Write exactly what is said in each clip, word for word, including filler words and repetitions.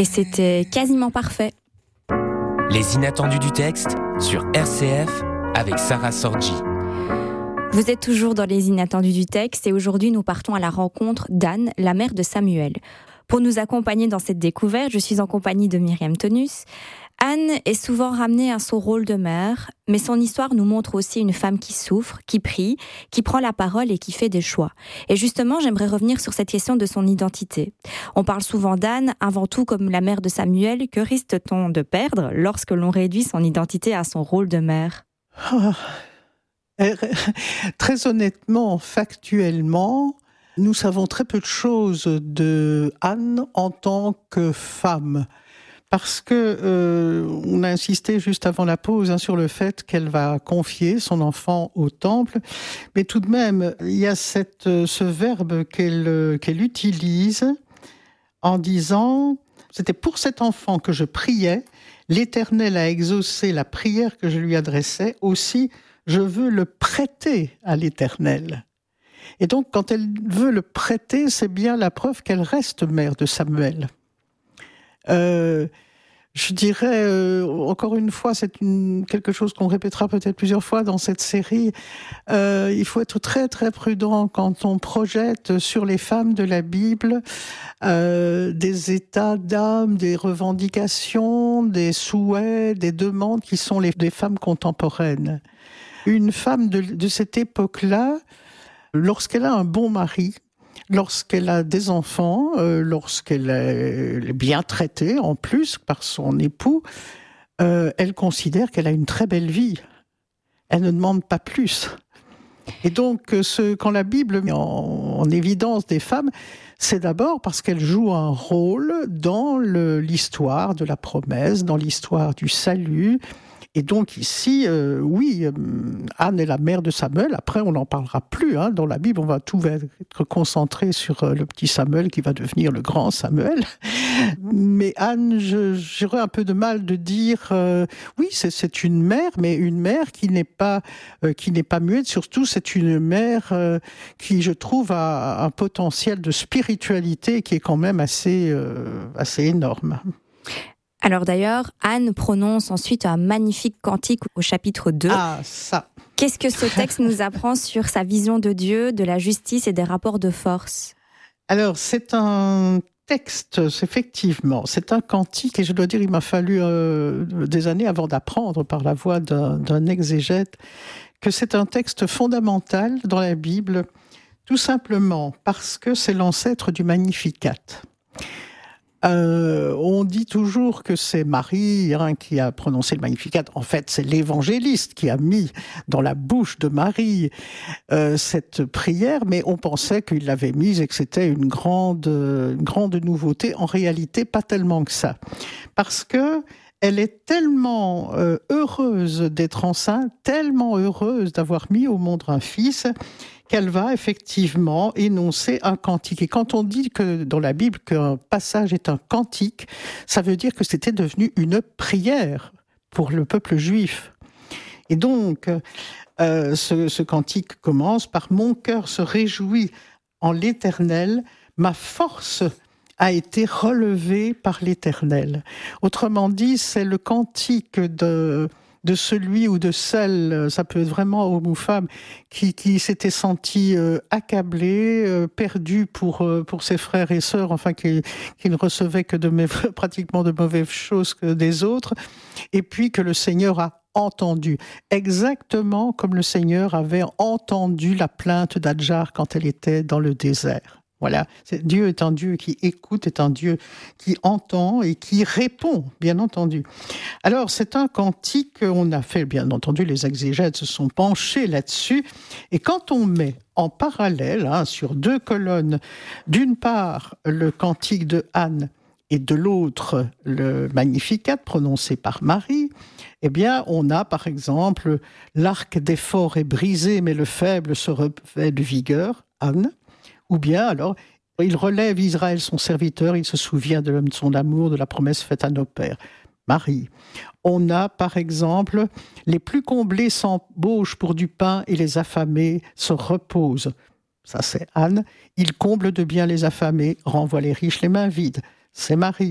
Et c'était quasiment parfait. Les inattendus du texte sur R C F avec Sarah Sorgi. Vous êtes toujours dans les inattendus du texte et aujourd'hui nous partons à la rencontre d'Anne, la mère de Samuel. Pour nous accompagner dans cette découverte, je suis en compagnie de Myriam Tonus. Anne est souvent ramenée à son rôle de mère, mais son histoire nous montre aussi une femme qui souffre, qui prie, qui prend la parole et qui fait des choix. Et justement, j'aimerais revenir sur cette question de son identité. On parle souvent d'Anne, avant tout comme la mère de Samuel. Que risque-t-on de perdre lorsque l'on réduit son identité à son rôle de mère ? Oh. Très honnêtement, factuellement, nous savons très peu de choses de Anne en tant que femme. Parce que euh, on a insisté juste avant la pause hein, sur le fait qu'elle va confier son enfant au temple, mais tout de même il y a cette, ce verbe qu'elle, qu'elle utilise en disant « C'était pour cet enfant que je priais, l'Éternel a exaucé la prière que je lui adressais, aussi je veux le prêter à l'Éternel ». Et donc quand elle veut le prêter, c'est bien la preuve qu'elle reste mère de Samuel. Euh, je dirais, euh, encore une fois, c'est une, quelque chose qu'on répétera peut-être plusieurs fois dans cette série. Euh, il faut être très très prudent quand on projette sur les femmes de la Bible euh, des états d'âme, des revendications, des souhaits, des demandes qui sont les, des femmes contemporaines. Une femme de, de cette époque-là, lorsqu'elle a un bon mari, lorsqu'elle a des enfants, euh, lorsqu'elle est bien traitée en plus par son époux, euh, elle considère qu'elle a une très belle vie. Elle ne demande pas plus. Et donc, ce, quand la Bible met en, en évidence des femmes, c'est d'abord parce qu'elles jouent un rôle dans le, l'histoire de la promesse, dans l'histoire du salut. Et donc ici, euh, oui, euh, Anne est la mère de Samuel. Après, on n'en parlera plus. Hein. Dans la Bible, on va tout va être concentré sur euh, le petit Samuel qui va devenir le grand Samuel. Mais Anne, je, j'aurais un peu de mal de dire, euh, oui, c'est, c'est une mère, mais une mère qui n'est pas euh, qui n'est pas muette. Surtout, c'est une mère euh, qui, je trouve, a un potentiel de spiritualité qui est quand même assez euh, assez énorme. Alors d'ailleurs, Anne prononce ensuite un magnifique cantique au chapitre deux. Ah, ça. Qu'est-ce que ce texte nous apprend sur sa vision de Dieu, de la justice et des rapports de force ? Alors, c'est un texte, effectivement, c'est un cantique, et je dois dire, il m'a fallu euh, des années avant d'apprendre par la voix d'un, d'un exégète que c'est un texte fondamental dans la Bible, tout simplement parce que c'est l'ancêtre du Magnificat. Euh, on dit toujours que c'est Marie hein, qui a prononcé le Magnificat. En fait, c'est l'évangéliste qui a mis dans la bouche de Marie euh, cette prière, mais on pensait qu'il l'avait mise et que c'était une grande, une grande nouveauté. En réalité, pas tellement que ça. Parce que elle est tellement euh, heureuse d'être enceinte, tellement heureuse d'avoir mis au monde un fils, qu'elle va effectivement énoncer un cantique. Et quand on dit que dans la Bible qu'un passage est un cantique, ça veut dire que c'était devenu une prière pour le peuple juif. Et donc, euh, ce, ce cantique commence par « Mon cœur se réjouit en l'Éternel, ma force a été relevée par l'Éternel ». Autrement dit, c'est le cantique de... de celui ou de celle, ça peut être vraiment homme ou femme, qui, qui s'était senti euh, accablé, euh, perdu pour, euh, pour ses frères et sœurs, enfin qui, qui ne recevaient que de mes, pratiquement de mauvaises choses que des autres, et puis que le Seigneur a entendu, exactement comme le Seigneur avait entendu la plainte d'Adjar quand elle était dans le désert. Voilà, Dieu est un Dieu qui écoute, est un Dieu qui entend et qui répond, bien entendu. Alors, c'est un cantique, on a fait, bien entendu, les exégètes se sont penchés là-dessus, et quand on met en parallèle, hein, sur deux colonnes, d'une part, le cantique de Anne, et de l'autre, le Magnificat prononcé par Marie, eh bien, on a, par exemple, l'arc des forts est brisé, mais le faible se revêt de vigueur, Anne. Ou bien, alors, il relève Israël, son serviteur, il se souvient de son amour, de la promesse faite à nos pères. Marie. On a, par exemple, les plus comblés s'embauchent pour du pain et les affamés se reposent. Ça, c'est Anne. Il comble de bien les affamés, renvoie les riches les mains vides. C'est Marie.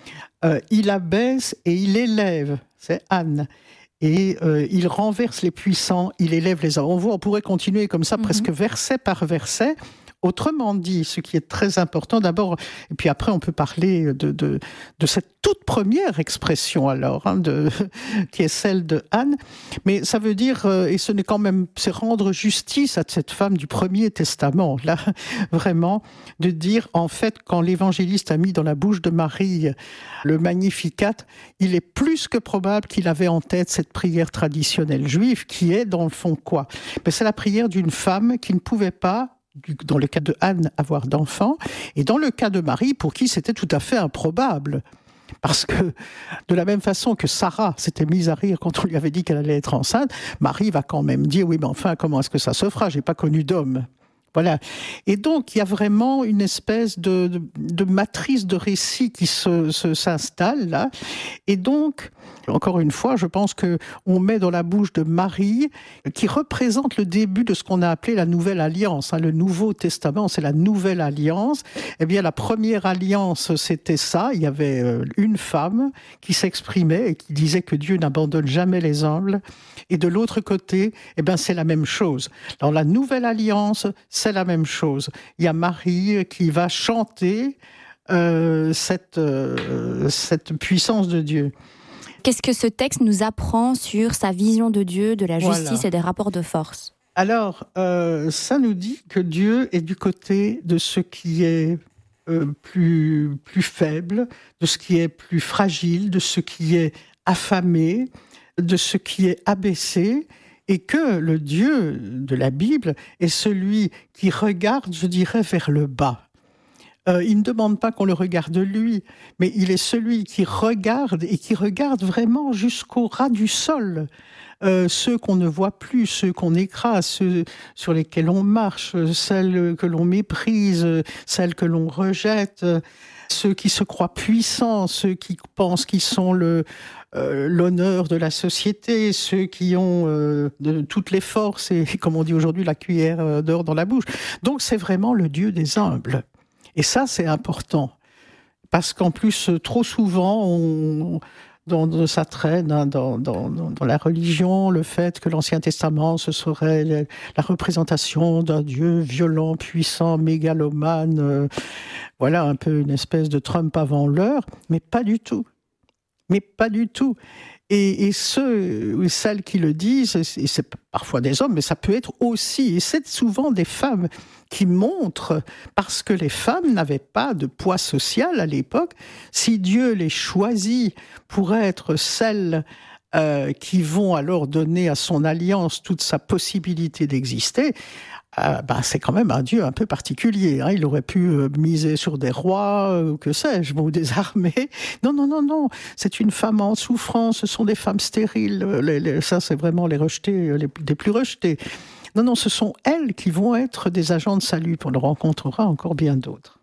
euh, il abaisse et il élève, c'est Anne. Et euh, il renverse les puissants, il élève les hommes. On voit, on pourrait continuer comme ça, mm-hmm. presque verset par verset. Autrement dit, ce qui est très important d'abord, et puis après on peut parler de, de, de cette toute première expression alors, hein, de, qui est celle de Anne, mais ça veut dire, et ce n'est quand même, c'est rendre justice à cette femme du Premier Testament, là, vraiment, de dire, en fait, quand l'évangéliste a mis dans la bouche de Marie le Magnificat, il est plus que probable qu'il avait en tête cette prière traditionnelle juive, qui est dans le fond quoi ? Mais c'est la prière d'une femme qui ne pouvait pas, dans le cas de Anne, avoir d'enfants, et dans le cas de Marie, pour qui c'était tout à fait improbable. Parce que, de la même façon que Sarah s'était mise à rire quand on lui avait dit qu'elle allait être enceinte, Marie va quand même dire « Oui, mais enfin, comment est-ce que ça se fera ? J'ai pas connu d'homme. » Voilà. Et donc, il y a vraiment une espèce de, de, de matrice de récit qui se, se, s'installe là. Et donc, encore une fois, je pense qu'on met dans la bouche de Marie, qui représente le début de ce qu'on a appelé la Nouvelle Alliance. Hein. Le Nouveau Testament, c'est la Nouvelle Alliance. Eh bien, la première alliance, c'était ça. Il y avait une femme qui s'exprimait et qui disait que Dieu n'abandonne jamais les humbles. Et de l'autre côté, eh bien, c'est la même chose. Dans la Nouvelle Alliance, c'est la même chose. Il y a Marie qui va chanter euh, cette, euh, cette puissance de Dieu. Qu'est-ce que ce texte nous apprend sur sa vision de Dieu, de la justice voilà. et des rapports de force ? Alors, euh, ça nous dit que Dieu est du côté de ce qui est euh, plus, plus faible, de ce qui est plus fragile, de ce qui est affamé, de ce qui est abaissé, et que le Dieu de la Bible est celui qui regarde, je dirais, vers le bas. Euh, il ne demande pas qu'on le regarde lui, mais il est celui qui regarde et qui regarde vraiment jusqu'au ras du sol. Euh, ceux qu'on ne voit plus, ceux qu'on écrase, ceux sur lesquels on marche, celles que l'on méprise, celles que l'on rejette, ceux qui se croient puissants, ceux qui pensent qu'ils sont le, euh, l'honneur de la société, ceux qui ont euh, de, toutes les forces et, comme on dit aujourd'hui, la cuillère d'or dans la bouche. Donc c'est vraiment le Dieu des humbles. Et ça, c'est important. Parce qu'en plus, trop souvent, on, dans, dans, ça traîne hein, dans, dans, dans la religion, le fait que l'Ancien Testament, ce serait la représentation d'un Dieu violent, puissant, mégalomane. Euh, voilà, un peu une espèce de Trump avant l'heure. Mais pas du tout. Mais pas du tout. Et, et ceux ou celles qui le disent, et c'est parfois des hommes, mais ça peut être aussi, et c'est souvent des femmes qui montrent, parce que les femmes n'avaient pas de poids social à l'époque, si Dieu les choisit pour être celles euh, qui vont alors donner à son alliance toute sa possibilité d'exister, Euh, ben, c'est quand même un Dieu un peu particulier. Hein. Il aurait pu euh, miser sur des rois, euh, que sais-je, ou des armées. Non, non, non, non. C'est une femme en souffrance. Ce sont des femmes stériles. Les, les, ça, c'est vraiment les rejetés, les, les plus rejetés. Non, non, ce sont elles qui vont être des agents de salut. On en rencontrera encore bien d'autres.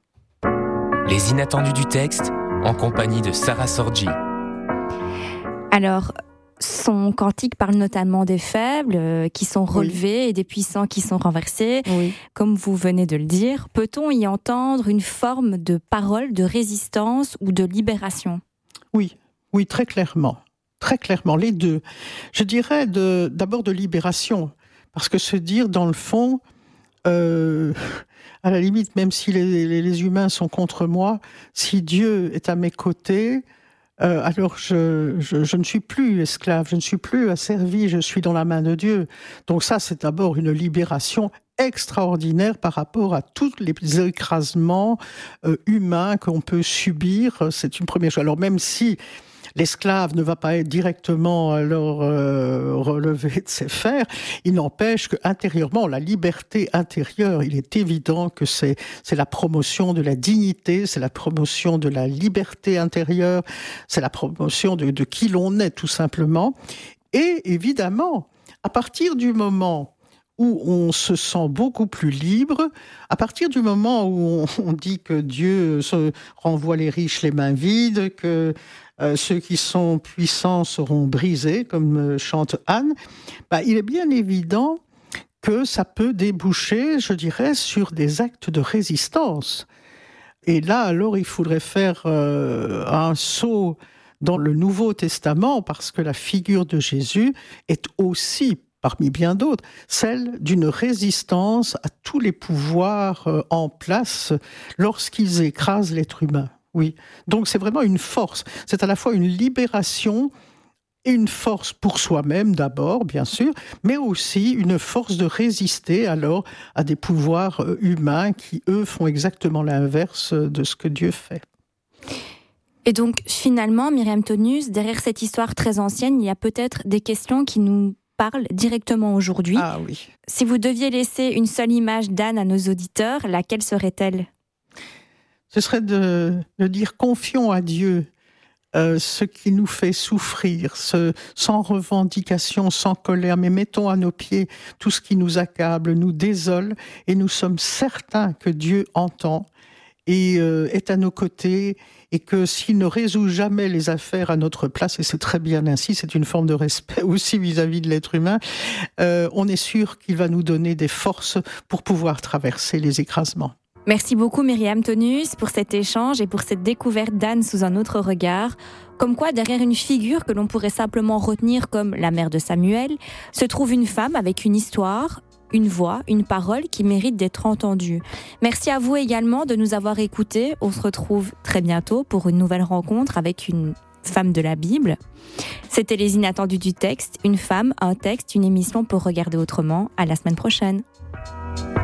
Les inattendus du texte, en compagnie de Sarah Sorgi. Alors, son cantique parle notamment des faibles euh, qui sont relevés oui. et des puissants qui sont renversés, oui. comme vous venez de le dire. Peut-on y entendre une forme de parole, de résistance ou de libération ? Oui, oui, très clairement. Très clairement, les deux. Je dirais de, d'abord de libération, parce que se dire, dans le fond, euh, à la limite, même si les, les, les humains sont contre moi, si Dieu est à mes côtés, Euh, alors je, je, je ne suis plus esclave, je ne suis plus asservi, je suis dans la main de Dieu. Donc ça, c'est d'abord une libération extraordinaire par rapport à tous les écrasements euh, humains qu'on peut subir. C'est une première chose. Alors même si l'esclave ne va pas être directement alors euh, relevé de ses fers, il n'empêche qu'intérieurement, la liberté intérieure, il est évident que c'est, c'est la promotion de la dignité, c'est la promotion de la liberté intérieure, c'est la promotion de, de qui l'on est tout simplement. Et évidemment, à partir du moment où on se sent beaucoup plus libre, à partir du moment où on, on dit que Dieu se renvoie les riches les mains vides, que Euh, ceux qui sont puissants seront brisés, comme euh, chante Anne, bah, il est bien évident que ça peut déboucher, je dirais, sur des actes de résistance. Et là, alors, il faudrait faire euh, un saut dans le Nouveau Testament, parce que la figure de Jésus est aussi, parmi bien d'autres, celle d'une résistance à tous les pouvoirs euh, en place lorsqu'ils écrasent l'être humain. Oui. Donc c'est vraiment une force. C'est à la fois une libération et une force pour soi-même d'abord, bien sûr, mais aussi une force de résister alors à des pouvoirs humains qui, eux, font exactement l'inverse de ce que Dieu fait. Et donc, finalement, Myriam Tonus, derrière cette histoire très ancienne, il y a peut-être des questions qui nous parlent directement aujourd'hui. Ah oui. Si vous deviez laisser une seule image d'Anne à nos auditeurs, laquelle serait-elle ? Ce serait de, de dire « confions à Dieu ». Euh, ce qui nous fait souffrir, ce, sans revendication, sans colère, mais mettons à nos pieds tout ce qui nous accable, nous désole, et nous sommes certains que Dieu entend et euh, est à nos côtés, et que s'il ne résout jamais les affaires à notre place, et c'est très bien ainsi, c'est une forme de respect aussi vis-à-vis de l'être humain, euh, on est sûr qu'il va nous donner des forces pour pouvoir traverser les écrasements. Merci beaucoup Myriam Tonus pour cet échange et pour cette découverte d'Anne sous un autre regard. Comme quoi, derrière une figure que l'on pourrait simplement retenir comme la mère de Samuel, se trouve une femme avec une histoire, une voix, une parole qui mérite d'être entendue. Merci à vous également de nous avoir écoutés. On se retrouve très bientôt pour une nouvelle rencontre avec une femme de la Bible. C'était Les Inattendus du texte, une femme, un texte, une émission pour regarder autrement. À la semaine prochaine.